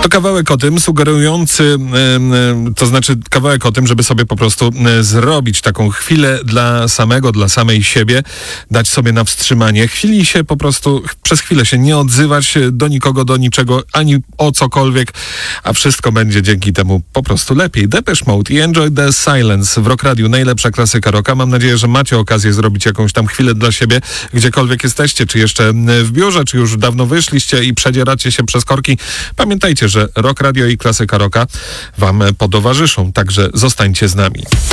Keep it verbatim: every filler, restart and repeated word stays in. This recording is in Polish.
To kawałek o tym sugerujący, to znaczy kawałek o tym, żeby sobie po prostu zrobić taką chwilę dla samego, dla samej siebie, dać sobie na wstrzymanie, chwili się po prostu, przez chwilę się nie odzywać do nikogo, do niczego, ani o cokolwiek, a wszystko będzie dzięki temu po prostu lepiej. Depeche Mode i Enjoy the Silence w Rock Radiu, najlepsza klasyka rocka. Mam nadzieję, że macie okazję zrobić jakąś tam chwilę dla siebie, gdziekolwiek jesteście, czy jeszcze w biurze, czy już dawno wyszliście i przedzieracie się przez korki. Pamiętajcie, że Rock Radio i klasyka rocka wam potowarzyszą, także zostańcie z nami.